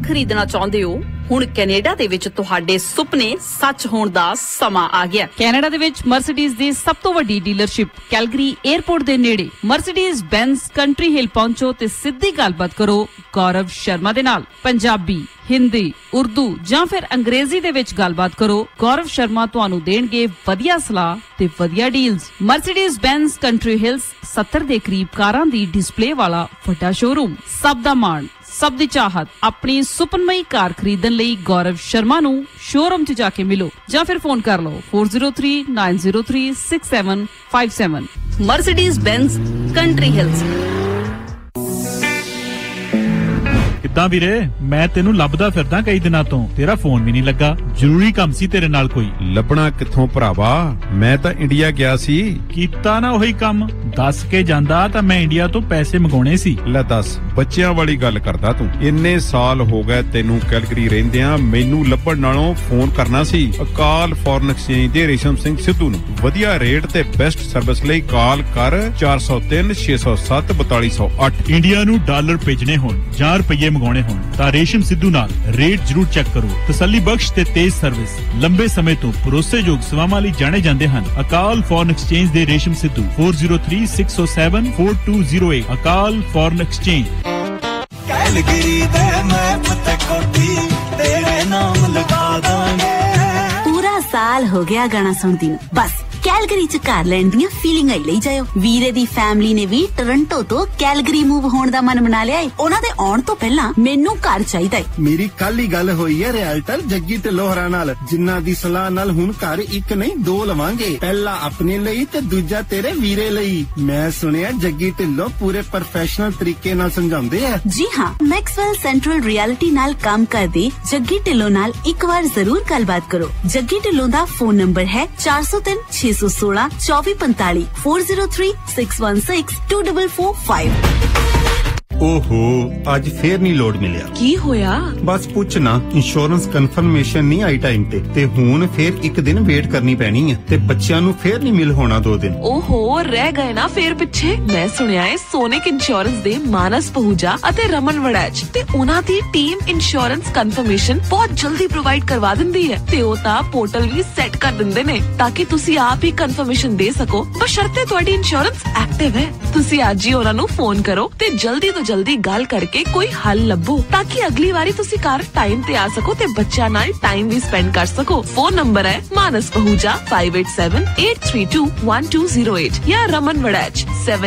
ਖਰੀਦਣਾ ਚਾਹੁੰਦੇ ਹੋ, ਹੁਣ ਕੈਨੇਡਾ ਦੇ ਵਿੱਚ ਤੁਹਾਡੇ ਸੁਪਨੇ ਸੱਚ ਹੋਣ ਦਾ ਸਮਾਂ ਆ ਗਿਆ। ਕੈਨੇਡਾ ਦੇ ਵਿੱਚ ਮਰਸੀਡੀਜ਼ ਦੀ ਸਭ ਤੋਂ ਵੱਡੀ ਡੀਲਰਸ਼ਿਪ ਕੈਲਗਰੀ 에ਅਰਪੋਰਟ ਦੇ ਨੇੜੇ ਮਰਸੀਡੀਜ਼ ਬੈਂਜ਼ ਕੰਟਰੀ ਹਿੱਲ ਪਹੁੰਚੋ ਤੇ ਸਿੱਧੀ ਗੱਲਬਾਤ ਕਰੋ ਗੌਰਵ ਸ਼ਰਮਾ ਦੇ ਨਾਲ। ਪੰਜਾਬੀ, ਹਿੰਦੀ, ਉਰਦੂ ਜਾਂ ਫਿਰ ਅੰਗਰੇਜ਼ੀ ਦੇ ਵਿੱਚ ਗੱਲਬਾਤ ਕਰੋ। ਗੌਰਵ ਸ਼ਰਮਾ ਤੁਹਾਨੂੰ ਦੇਣਗੇ ਵਧੀਆ ਸਲਾਹ ਤੇ ਵਧੀਆ ਡੀਲਸ। ਮਰਸੀਡੀਜ਼ ਬੈਂਜ਼ ਕੰਟਰੀ ਹਿਲਸ 70 ਦੇ ਕਰੀਬ ਕਾਰਾਂ ਦੀ ਡਿਸਪਲੇ ਵਾਲਾ ਵੱਡਾ ਸ਼ੋਰੂਮ। ਸਭ ਦਾ ਮਾਣ, ਸਭ ਦੀ ਚਾਹਤ। ਆਪਣੀ ਸੁਪਨਮਈ ਕਾਰ ਖਰੀਦਣ ਲਈ ਗੌਰਵ ਸ਼ਰਮਾ ਨੂੰ ਸ਼ੋਰੂਮ 'ਚ ਜਾ ਕੇ ਮਿਲੋ ਜਾਂ ਫਿਰ ਫੋਨ ਕਰ ਲਓ 4039036757। Mercedes ਬੈਂਜ਼ country Hills. ਕਿੱਦਾਂ ਵੀਰੇ, ਮੈਂ ਤੈਨੂੰ ਲੱਭਦਾ ਫਿਰਦਾ ਕਈ ਦਿਨਾਂ ਤੋਂ, ਤੇਰਾ ਫੋਨ ਵੀ ਨਹੀਂ ਲੱਗਾ। ਜ਼ਰੂਰੀ ਕੰਮ ਸੀ ਤੇਰੇ ਨਾਲ ਕੋਈ? ਲੱਭਣਾ ਕਿੱਥੋਂ ਭਰਾਵਾ, ਮੈਂ ਤਾਂ ਇੰਡੀਆ ਗਿਆ ਸੀ। ਕੀਤਾ ਨਾ ਉਹੀ ਕੰਮ, ਦੱਸ ਕੇ ਜਾਂਦਾ ਤਾਂ ਮੈਂ ਇੰਡੀਆ ਤੋਂ ਪੈਸੇ ਮੰਗਾਉਣੇ ਸੀ। ਲੈ ਦੱਸ, ਬੱਚਿਆਂ ਵਾਲੀ ਗੱਲ ਕਰਦਾ ਤੂੰ। ਇੰਨੇ ਸਾਲ ਹੋ ਗਏ ਤੈਨੂੰ ਕੈਲਗਰੀ ਰਹਿੰਦਿਆਂ, ਮੈਨੂੰ ਲੱਭਣ ਨਾਲੋਂ ਫੋਨ ਕਰਨਾ ਸੀ ਅਕਾਲ ਫੋਰਨ ਐਕਸਚੇਂਜ ਦੇ ਰੇਸ਼ਮ ਸਿੰਘ ਸਿੱਧੂ ਨੂੰ। ਵਧੀਆ ਰੇਟ ਤੇ ਬੈਸਟ ਸਰਵਿਸ ਲਈ ਕਾਲ ਕਰ 4036074208। ਇੰਡੀਆ ਨੂੰ ਡਾਲਰ ਭੇਜਣੇ ਹੋਣ ਜਾਂ ਰੁਪਈਏ ਮੰਗਾਉਣੇ ਹੋਣ ਤਾਂ ਰੇਸ਼ਮ ਸਿੱਧੂ ਨਾਲ ਰੇਟ ਜ਼ਰੂਰ ਚੈੱਕ ਕਰੋ। ਤਸੱਲੀ ਬਖਸ਼ ਤੇ ਤੇਜ਼ ਸਰਵਿਸ, ਲੰਬੇ ਸਮੇਂ ਤੋਂ ਭਰੋਸੇਯੋਗ ਸੇਵਾਵਾਂ ਲਈ ਜਾਣੇ ਜਾਂਦੇ ਹਨ। ਅਕਾਲ ਫੋਰਨ ਐਕਸਚੇਂਜ ਦੇ ਰੇਸ਼ਮ ਸਿੱਧੂ 4036074208। ਅਕਾਲ ਫੋਰਨ ਐਕਸਚੇਂਜ। ਕੈਲਗਰੀ ਦੇ ਮੈਪ ਤੇ ਕੋਠੀ ਤੇਰੇ ਨਾਮ ਲਗਾ ਦਾਂਗੇ। ਪੂਰਾ ਸਾਲ ਹੋ ਗਿਆ ਗਾਣਾ ਸੁਣਦੀ ਨੂੰ, ਬਸ ਕੈਲਗਰੀ 'ਚ ਘਰ ਲੈਣ ਦੀਆਂ ਫੀਲਿੰਗਾਂ ਹੀ ਲਈ ਜਾਇਓ। ਵੀਰੇ ਦੀ ਫੈਮਿਲੀ ਨੇ ਵੀ ਟੋਰਾਂਟੋ ਤੋਂ ਕੈਲਗਰੀ ਮੂਵ ਹੋਣ ਦਾ ਮਨ ਬਣਾ ਲਿਆ ਏ। ਉਹਨਾਂ ਦੇ ਆਉਣ ਤੋਂ ਪਹਿਲਾਂ ਮੈਨੂੰ ਘਰ ਚਾਹੀਦਾ ਏ। ਮੇਰੀ ਕੱਲ ਹੀ ਗੱਲ ਹੋਈ ਹੈ ਰਿਐਲਟਰ ਜੱਗੀ ਢਿੱਲੋਂ ਨਾਲ, ਜਿਨ੍ਹਾਂ ਦੀ ਸਲਾਹ ਨਾਲ ਹੁਣ ਘਰ ਇੱਕ ਨਹੀਂ ਦੋ ਲਵਾਂਗੇ। ਪਹਿਲਾ ਆਪਣੇ ਲਈ ਤੇ ਦੂਜਾ ਤੇਰੇ ਵੀਰੇ ਲਈ। ਮੈਂ ਸੁਣਿਆ ਜੱਗੀ ਢਿੱਲੋਂ ਪੂਰੇ ਪ੍ਰੋਫੈਸ਼ਨਲ ਤਰੀਕੇ ਨਾਲ ਸਮਝਾਉਂਦੇ ਆ। ਜੀ ਹਾਂ, ਮੈਕਸਵੈਲ ਸੈਂਟਰਲ ਰਿਐਲਿਟੀ ਨਾਲ ਕੰਮ ਕਰਦੇ ਜੱਗੀ ਢਿੱਲੋਂ ਨਾਲ ਇੱਕ ਵਾਰ ਜ਼ਰੂਰ ਗੱਲਬਾਤ ਕਰੋ। ਜੱਗੀ ਢਿੱਲੋਂ ਦਾ ਫੋਨ ਨੰਬਰ ਹੈ 4036162445 4036162445। ਓਹੋ, ਅੱਜ ਫੇਰ ਨਹੀਂ ਲੋਡ ਮਿਲਿਆ। ਕੀ ਹੋਇਆ? ਬਸ ਪੁੱਛ ਨਾ, ਇੰਸ਼ੋਰੈਂਸ ਕਨਫਰਮੇਸ਼ਨ ਨਹੀਂ ਆਈ ਟਾਈਮ ਤੇ ਹੁਣ ਫੇਰ ਇੱਕ ਦਿਨ ਵੇਟ ਕਰਨੀ ਪੈਣੀ ਹੈ ਤੇ ਬੱਚਿਆਂ ਨੂੰ ਫੇਰ ਨਹੀਂ ਮਿਲ ਹੋਣਾ 2 ਦਿਨ। ਓਹੋ, ਰਹਿ ਗਏ ਨਾ ਫੇਰ ਪਿੱਛੇ। ਮੈਂ ਸੁਣਿਆ ਹੈ ਸੋਨਿਕ ਇੰਸ਼ੋਰੈਂਸ ਦੇ ਮਾਨਸ ਪਹੂਜਾ ਅਤੇ ਰਮਨ ਵੜੈਚ ਤੇ ਉਹਨਾਂ ਦੀ ਟੀਮ ਇੰਸ਼ੋਰੈਂਸ ਕਨਫਰਮੇਸ਼ਨ ਬਹੁਤ ਜਲਦੀ ਪ੍ਰੋਵਾਈਡ ਕਰਵਾ ਦਿੰਦੀ ਹੈ ਤੇ ਉਹ ਤਾਂ ਪੋਰਟਲ ਵੀ ਸੈੱਟ ਕਰ ਦਿੰਦੇ ਨੇ ਤਾਂ ਕਿ ਤੁਸੀਂ ਆਪ ਹੀ ਕਨਫਰਮੇਸ਼ਨ ਦੇ ਸਕੋ, ਬਸ਼ਰਤੇ ਤੁਹਾਡੀ ਇੰਸ਼ੋਰੈਂਸ ਐਕਟਿਵ ਹੈ। ਤੁਸੀਂ ਅੱਜ ਹੀ ਉਹਨਾਂ ਨੂੰ ਫੋਨ ਕਰੋ ਤੇ ਜਲਦੀ ਤੋਂ ਜਲਦੀ ਗੱਲ ਕਰਕੇ ਕੋਈ ਹੱਲ ਲੱਭੋ ਤਾਂ ਕਿ ਅਗਲੀ ਵਾਰੀ ਤੁਸੀਂ ਘਰ ਟਾਈਮ ਤੇ ਆ ਸਕੋ ਤੇ ਬੱਚਿਆਂ ਨਾਲ ਟਾਈਮ ਵੀ ਸਪੈਂਡ ਕਰ ਸਕੋ। ਫੋਨ ਨੰਬਰ ਹੈ ਮਾਨਸ ਪਹੂਜਾ 5878321208 ਜਾਂ Raman Waraich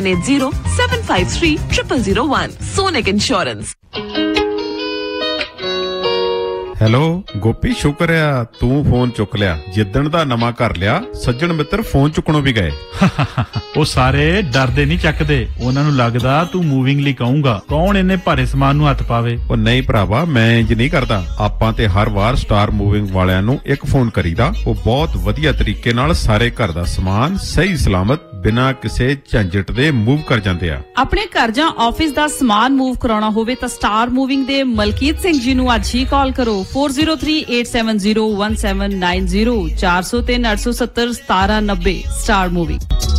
7807530001। Sonic insurance. Hello Gopi, ਸ਼ੁਕਰ ਆ ਤੂੰ ਫੋਨ ਚੁੱਕ ਲਿਆ। ਜਿੱਦਣ ਦਾ ਨਵਾਂ ਘਰ ਲਿਆ ਸੱਜਣ ਮਿੱਤਰ ਫੋਨ ਚੁੱਕਣੋਂ ਵੀ ਗਏ। ਉਹ ਸਾਰੇ ਡਰਦੇ ਨਹੀਂ ਚੱਕਦੇ, ਉਹਨਾਂ ਨੂੰ ਲੱਗਦਾ ਤੂੰ ਮੂਵਿੰਗ ਲਈ ਕਹੂੰਗਾ। ਕੌਣ ਇੰਨੇ ਭਾਰੇ ਸਮਾਨ ਨੂੰ ਹੱਥ ਪਾਵੇ? ਉਹ ਨਹੀਂ ਭਰਾਵਾ, ਮੈਂ ਇੰਜ ਨਹੀਂ ਕਰਦਾ। ਆਪਾਂ ਤੇ ਹਰ ਵਾਰ ਸਟਾਰ ਮੂਵਿੰਗ ਵਾਲਿਆਂ ਨੂੰ ਇੱਕ ਫੋਨ ਕਰੀਦਾ। ਉਹ ਬਹੁਤ ਵਧੀਆ ਤਰੀਕੇ ਨਾਲ ਸਾਰੇ ਘਰ ਦਾ ਸਮਾਨ ਸਹੀ ਸਲਾਮਤ ਬਿਨਾਂ ਕਿਸੇ ਝੰਜਟ ਦੇ ਮੂਵ ਕਰ ਜਾਂਦੇ ਆ। ਆਪਣੇ ਘਰ ਜਾਂ ਆਫਿਸ ਦਾ ਸਮਾਨ ਮੂਵ ਕਰਾਉਣਾ ਹੋਵੇ ਤਾਂ ਸਟਾਰ ਮੂਵਿੰਗ ਦੇ ਮਲਕੀਤ ਸਿੰਘ ਜੀ ਨੂੰ ਅੱਜ ਹੀ ਕਾਲ ਕਰੋ 4038701790 4038701790। Star moving.